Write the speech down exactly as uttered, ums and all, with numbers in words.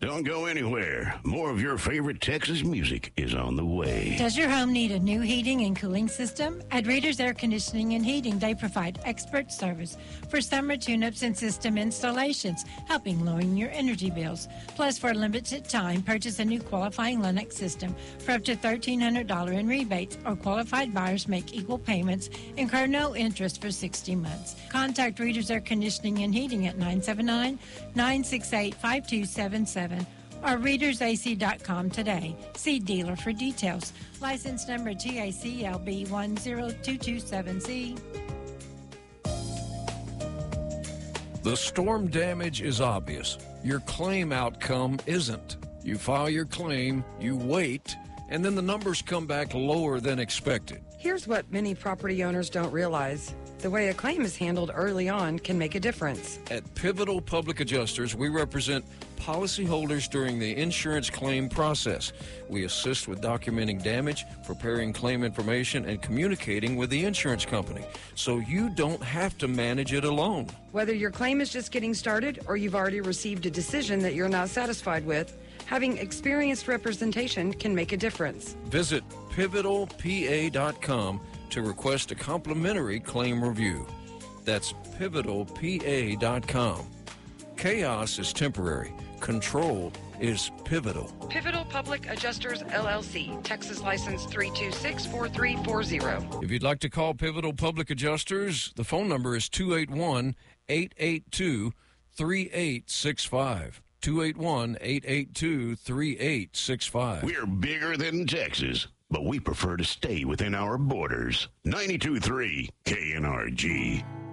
Don't go anywhere. More of your favorite Texas music is on the way. Does your home need a new heating and cooling system? At Reader's Air Conditioning and Heating, they provide expert service for summer tune-ups and system installations, helping lower your energy bills. Plus, for a limited time, purchase a new qualifying Lennox system for up to thirteen hundred dollars in rebates, or qualified buyers make equal payments, incur no interest for sixty months. Contact Reader's Air Conditioning and Heating at nine seven nine, nine six eight, five two seven seven or readers a c dot com today. See dealer for details. License number T A C L B one zero two two seven Z. The storm damage is obvious. Your claim outcome isn't. You file your claim, you wait, and then the numbers come back lower than expected. Here's what many property owners don't realize. The way a claim is handled early on can make a difference. At Pivotal Public Adjusters, we represent policyholders during the insurance claim process. We assist with documenting damage, preparing claim information, and communicating with the insurance company, so you don't have to manage it alone. Whether your claim is just getting started or you've already received a decision that you're not satisfied with, having experienced representation can make a difference. Visit pivotal p a dot com to request a complimentary claim review. That's pivotal p a dot com. Chaos is temporary. Control is pivotal. Pivotal Public Adjusters, L L C, Texas license three two six, four three four zero. If you'd like to call Pivotal Public Adjusters, the phone number is two eight one, eight eight two, three eight six five. two eight one, eight eight two, three eight six five. We're bigger than Texas, but we prefer to stay within our borders. ninety-two point three K N R G.